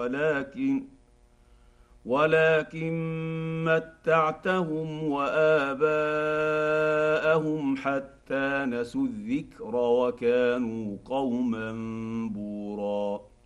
ولكن متعتهم وآباءهم حتى نسوا الذكر وكانوا قوما بورا.